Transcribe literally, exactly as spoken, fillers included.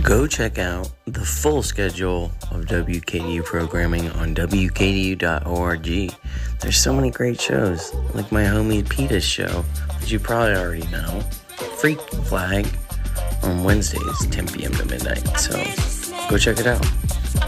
Go check out the full schedule of W K D U programming on W K D U dot org. There's so many great shows, like my homie Peta's show, that you probably already know, Freak Flag, on Wednesdays, ten p.m. to midnight. So go check it out.